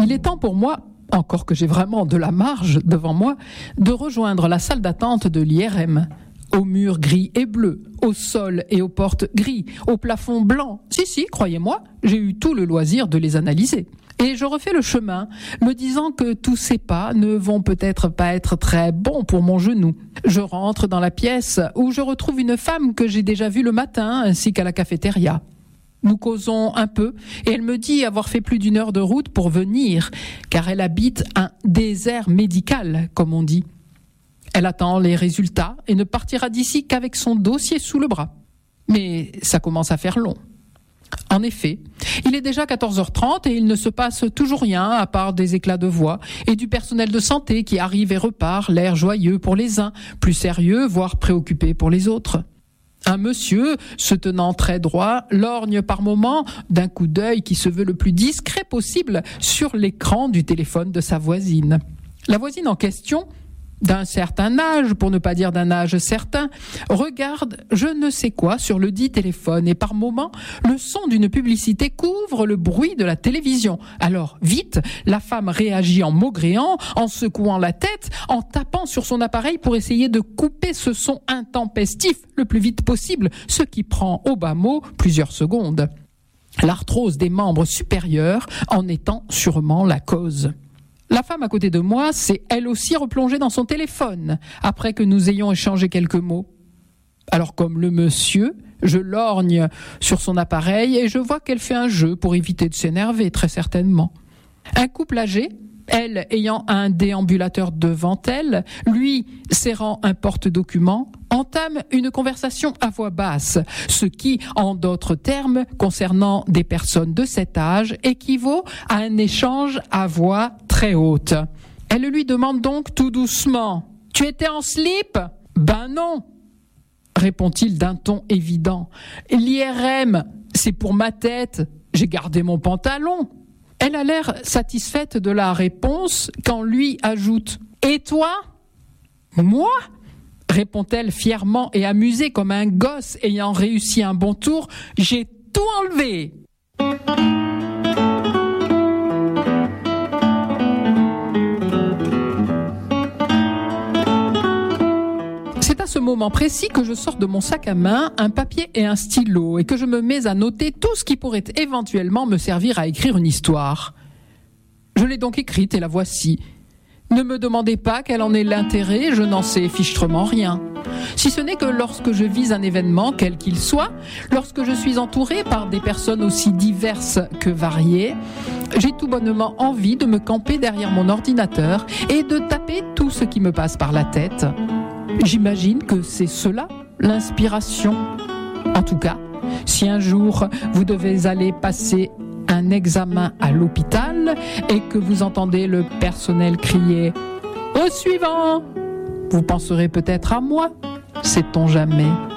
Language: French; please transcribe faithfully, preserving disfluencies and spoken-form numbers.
Il est temps pour moi, encore que j'ai vraiment de la marge devant moi, de rejoindre la salle d'attente de l'I R M. Aux murs gris et bleus, au sol et aux portes gris, au plafond blanc. Si, si, croyez-moi, j'ai eu tout le loisir de les analyser. Et je refais le chemin, me disant que tous ces pas ne vont peut-être pas être très bons pour mon genou. Je rentre dans la pièce où je retrouve une femme que j'ai déjà vue le matin, ainsi qu'à la cafétéria. Nous causons un peu et elle me dit avoir fait plus d'une heure de route pour venir, car elle habite un désert médical, comme on dit. Elle attend les résultats et ne partira d'ici qu'avec son dossier sous le bras. Mais ça commence à faire long. En effet, il est déjà quatorze heures trente et il ne se passe toujours rien à part des éclats de voix et du personnel de santé qui arrive et repart, l'air joyeux pour les uns, plus sérieux, voire préoccupé pour les autres. Un monsieur, se tenant très droit, lorgne par moments d'un coup d'œil qui se veut le plus discret possible sur l'écran du téléphone de sa voisine. La voisine en question, d'un certain âge, pour ne pas dire d'un âge certain, regarde je ne sais quoi sur le dit téléphone et par moments, le son d'une publicité couvre le bruit de la télévision. Alors, vite, la femme réagit en maugréant, en secouant la tête, en tapant sur son appareil pour essayer de couper ce son intempestif le plus vite possible, ce qui prend au bas mot plusieurs secondes. L'arthrose des membres supérieurs en étant sûrement la cause. La femme à côté de moi s'est elle aussi replongée dans son téléphone, après que nous ayons échangé quelques mots. Alors comme le monsieur, je lorgne sur son appareil et je vois qu'elle fait un jeu pour éviter de s'énerver, très certainement. Un couple âgé, elle ayant un déambulateur devant elle, lui serrant un porte-document, entame une conversation à voix basse, ce qui, en d'autres termes, concernant des personnes de cet âge, équivaut à un échange à voix très haute. Elle lui demande donc tout doucement « Tu étais en slip ?»« Ben non !» répond-il d'un ton évident. « L'I R M, c'est pour ma tête, j'ai gardé mon pantalon. » Elle a l'air satisfaite de la réponse quand lui ajoute « Et toi ?»« Moi ?» répond-elle fièrement et amusée comme un gosse ayant réussi un bon tour. « J'ai tout enlevé !» C'est à ce moment précis que je sors de mon sac à main un papier et un stylo et que je me mets à noter tout ce qui pourrait éventuellement me servir à écrire une histoire. Je l'ai donc écrite et la voici. Ne me demandez pas quel en est l'intérêt, je n'en sais fichtrement rien. Si ce n'est que lorsque je vis un événement, quel qu'il soit, lorsque je suis entourée par des personnes aussi diverses que variées, j'ai tout bonnement envie de me camper derrière mon ordinateur et de taper tout ce qui me passe par la tête. J'imagine que c'est cela, l'inspiration. En tout cas, si un jour vous devez aller passer un examen à l'hôpital et que vous entendez le personnel crier « Au suivant !» vous penserez peut-être à moi, sait-on jamais.